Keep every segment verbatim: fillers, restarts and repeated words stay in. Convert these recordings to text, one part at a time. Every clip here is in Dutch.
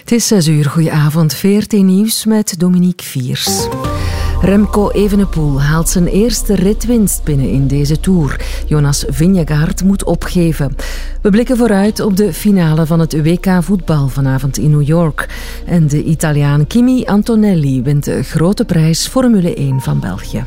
Het is zes uur, goedenavond. V R T Nieuws met Dominique Viers. Remco Evenepoel haalt zijn eerste ritwinst binnen in deze Tour. Jonas Vingegaard moet opgeven. We blikken vooruit op de finale van het W K voetbal vanavond in New York. En de Italiaan Kimi Antonelli wint de grote prijs Formule één van België.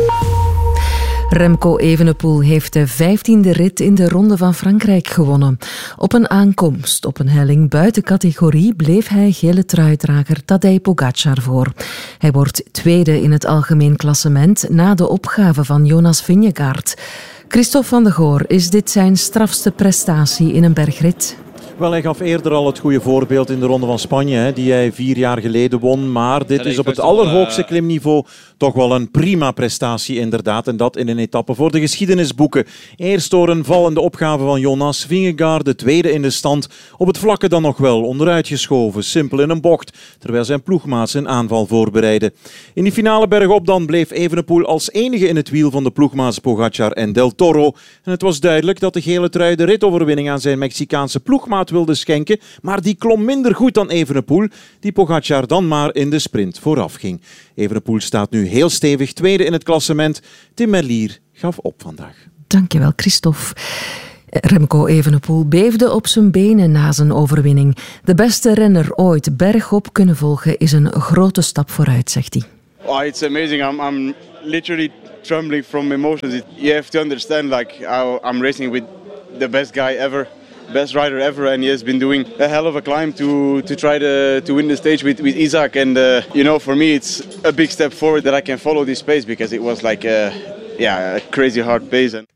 Remco Evenepoel heeft de vijftiende rit in de Ronde van Frankrijk gewonnen. Op een aankomst op een helling buiten categorie bleef hij gele truidrager Tadej Pogacar voor. Hij wordt tweede in het algemeen klassement na de opgave van Jonas Vingegaard. Christophe van de Goor, is dit zijn strafste prestatie in een bergrit? Wel, hij gaf eerder al het goede voorbeeld in de Ronde van Spanje, hè, die hij vier jaar geleden won. Maar dit is op het allerhoogste klimniveau toch wel een prima prestatie inderdaad. En dat in een etappe voor de geschiedenisboeken. Eerst door een vallende opgave van Jonas Vingegaard, de tweede in de stand. Op het vlakke dan nog wel onderuit geschoven, simpel in een bocht. Terwijl zijn ploegmaats een aanval voorbereidden. In die finale bergop dan bleef Evenepoel als enige in het wiel van de ploegmaats Pogacar en Del Toro. En het was duidelijk dat de gele trui de ritoverwinning aan zijn Mexicaanse ploegmaat wilde schenken, maar die klom minder goed dan Evenepoel, die Pogacar dan maar in de sprint vooraf ging. Evenepoel staat nu heel stevig tweede in het klassement. Tim Merlier gaf op vandaag. Dankjewel, Christophe. Remco Evenepoel beefde op zijn benen na zijn overwinning. De beste renner ooit bergop kunnen volgen is een grote stap vooruit, zegt hij. Oh, it's amazing. I'm, I'm literally trembling from emotions. You have to understand, like, how I'm racing with the best guy ever. Best rider ever, and he has been doing a hell of a climb to to try to to win the stage with with Isaac. And uh, you know, for me, it's a big step forward that I can follow this pace because it was like a yeah a crazy hard pace.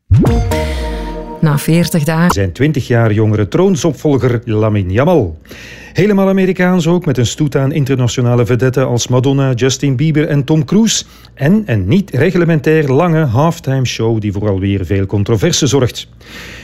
Na veertig dagen zijn twintig jaar jongere troonsopvolger Lamine Yamal. Helemaal Amerikaans ook, met een stoet aan internationale vedetten als Madonna, Justin Bieber en Tom Cruise. En een niet reglementair lange halftime show die voor alweer veel controverse zorgt.